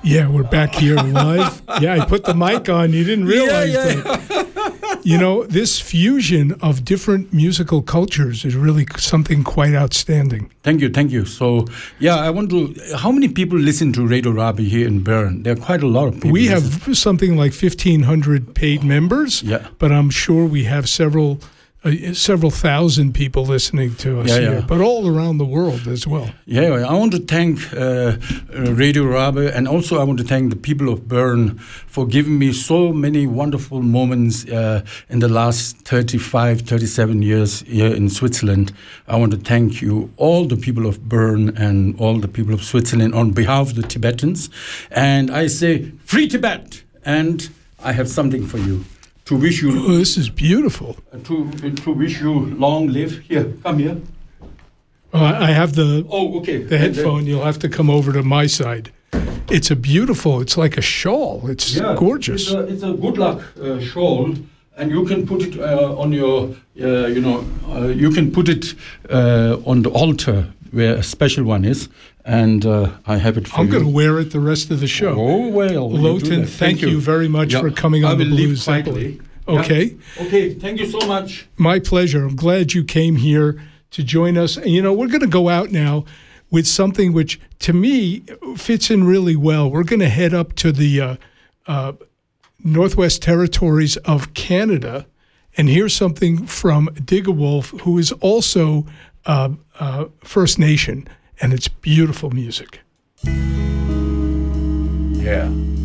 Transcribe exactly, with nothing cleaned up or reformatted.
Yeah, we're back here live. Yeah, I put the mic on. You didn't realize yeah, yeah. that. You know, this fusion of different musical cultures is really something quite outstanding. Thank you, thank you. So, yeah, I want to. How many people listen to Radio Rabi here in Bern? There are quite a lot of people. We have listen. something like fifteen hundred paid members, yeah. but I'm sure we have several. Uh, several thousand people listening to us yeah, here, yeah. but all around the world as well. Yeah, I want to thank uh, Radio Rabe, and also I want to thank the people of Bern for giving me so many wonderful moments uh, in the last thirty-five, thirty-seven years here in Switzerland. I want to thank you, all the people of Bern and all the people of Switzerland, on behalf of the Tibetans. And I say, free Tibet! And I have something for you. To wish you, oh, this is beautiful. Uh, to to wish you long live. Here, come here. Uh, I have the oh, okay. the headphone. You'll have to come over to my side. It's a beautiful. It's like a shawl. It's yeah, gorgeous. It's a, it's a good luck uh, shawl, and you can put it uh, on your. Uh, you know, uh, you can put it uh, on the altar where a special one is, and uh, I have it for I'm you. I'm going to wear it the rest of the show. Oh, well. Lowton, thank, thank you. you very much yeah. for coming on I the will Blue leave Zeppelin. quietly. Okay. Yeah. Okay, thank you so much. My pleasure. I'm glad you came here to join us. And, you know, we're going to go out now with something which, to me, fits in really well. We're going to head up to the uh, uh, Northwest Territories of Canada and hear something from Digawolf, who is also uh, uh, First Nation. And it's beautiful music. Yeah.